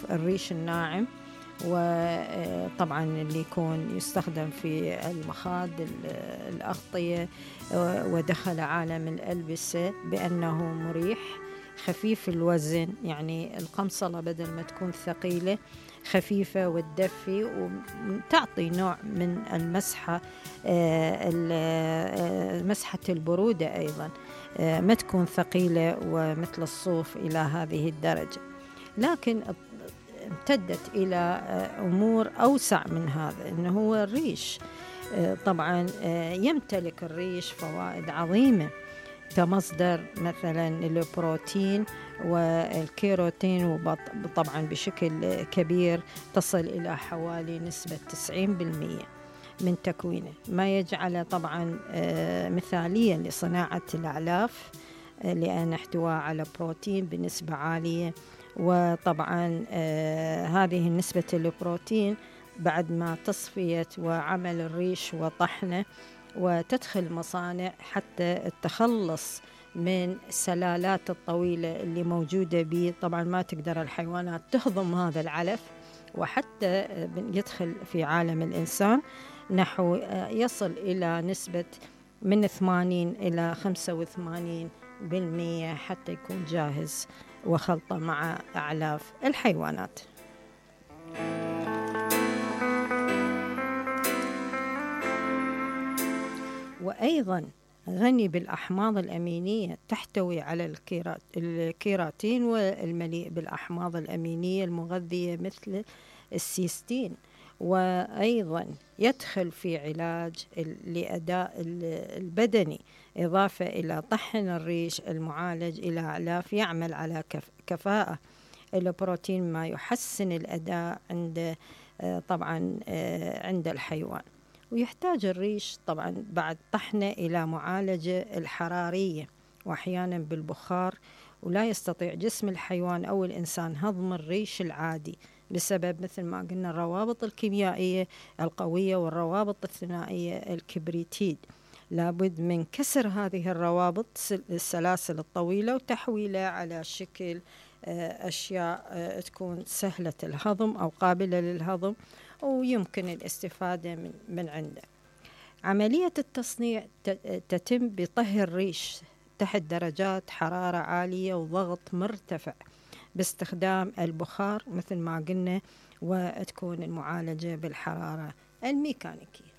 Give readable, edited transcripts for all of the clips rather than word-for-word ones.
الريش الناعم، وطبعا اللي يكون يستخدم في المخاض الأغطية، ودخل عالم الألبسة بأنه مريح خفيف الوزن. يعني القمصلة بدل ما تكون ثقيلة خفيفة وتدفي وتعطي نوع من المسحة، مسحة البرودة أيضا، ما تكون ثقيلة ومثل الصوف إلى هذه الدرجة. لكن امتدت إلى أمور أوسع من هذا، إنه هو الريش. طبعا يمتلك الريش فوائد عظيمة كمصدر مثلا البروتين والكيروتين، وطبعا بشكل كبير تصل إلى حوالي نسبة 90% من تكوينه، ما يجعله طبعا مثاليا لصناعة الأعلاف، لأن احتواه على بروتين بنسبة عالية. وطبعا هذه نسبة البروتين بعد ما تصفيت وعمل الريش وطحنه وتدخل مصانع حتى التخلص من السلالات الطويلة اللي موجودة به. طبعا ما تقدر الحيوانات تهضم هذا العلف، وحتى يدخل في عالم الإنسان نحو يصل إلى نسبة من 80 إلى 85% حتى يكون جاهز وخلطة مع أعلاف الحيوانات. وأيضا غني بالأحماض الأمينية، تحتوي على الكيراتين والمليء بالأحماض الأمينية المغذية مثل السيستين، وأيضا يدخل في علاج الأداء البدني، إضافة إلى طحن الريش المعالج إلى أعلاف يعمل على كفاءة البروتين، ما يحسن الأداء عند طبعا عند الحيوان. ويحتاج الريش طبعا بعد طحنه إلى معالجة الحرارية وأحيانا بالبخار، ولا يستطيع جسم الحيوان أو الإنسان هضم الريش العادي بسبب مثل ما قلنا الروابط الكيميائية القوية والروابط الثنائية الكبريتيد. لابد من كسر هذه الروابط السلاسل الطويلة وتحويلها على شكل أشياء تكون سهلة الهضم أو قابلة للهضم ويمكن الاستفادة من عنده. عملية التصنيع تتم بطهي الريش تحت درجات حرارة عالية وضغط مرتفع باستخدام البخار مثل ما قلنا، وتكون المعالجة بالحرارة الميكانيكية.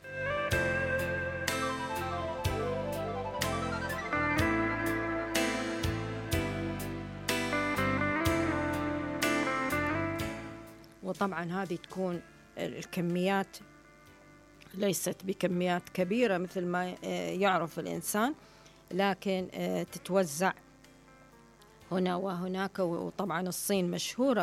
وطبعا هذه تكون الكميات ليست بكميات كبيرة مثل ما يعرف الإنسان، لكن تتوزع هنا وهناك. وطبعا الصين مشهورة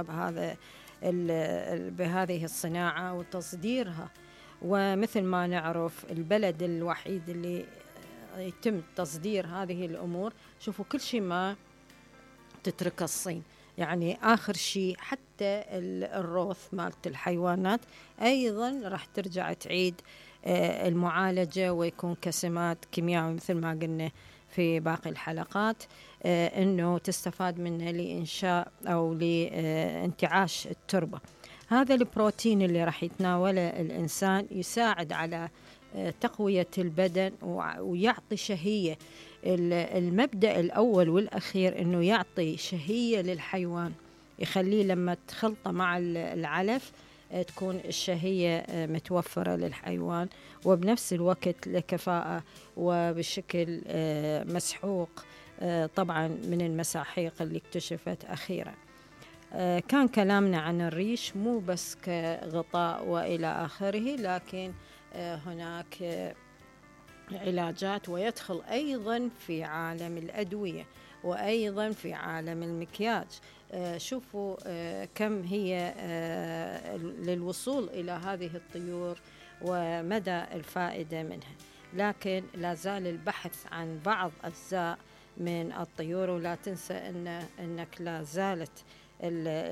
بهذه الصناعة وتصديرها، ومثل ما نعرف البلد الوحيد اللي يتم تصدير هذه الأمور، شوفوا كل شيء ما تترك الصين. يعني آخر شيء حتى الروث مالت الحيوانات أيضا راح ترجع تعيد المعالجة ويكون كسمات كيميائية مثل ما قلنا في باقي الحلقات، أنه تستفاد منها لإنشاء أو لانتعاش التربة. هذا البروتين اللي راح يتناوله الإنسان يساعد على تقوية البدن ويعطي شهية. المبدأ الأول والأخير أنه يعطي شهية للحيوان، يخليه لما تخلطه مع العلف تكون الشهية متوفرة للحيوان، وبنفس الوقت لكفاءة وبشكل مسحوق طبعا من المساحيق اللي اكتشفت أخيرا. كان كلامنا عن الريش مو بس كغطاء وإلى آخره، لكن هناك علاجات، ويدخل أيضا في عالم الأدوية وأيضا في عالم المكياج. شوفوا كم هي للوصول إلى هذه الطيور ومدى الفائدة منها. لكن لا زال البحث عن بعض أجزاء من الطيور، ولا تنسى أنك لا زالت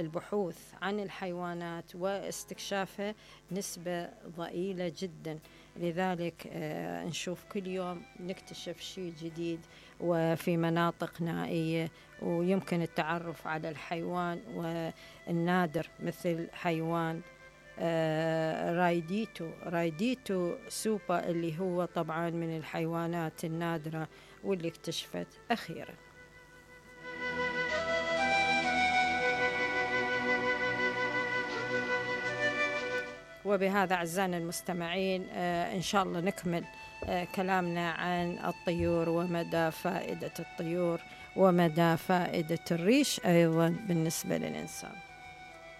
البحوث عن الحيوانات واستكشافها نسبة ضئيلة جدا لذلك نشوف كل يوم نكتشف شيء جديد وفي مناطق نائية، ويمكن التعرف على الحيوان والنادر مثل حيوان رايديتو سوبا اللي هو طبعا من الحيوانات النادرة واللي اكتشفت أخيرا. وبهذا أعزائنا المستمعين إن شاء الله نكمل كلامنا عن الطيور ومدى فائدة الطيور ومدى فائدة الريش أيضا بالنسبة للإنسان.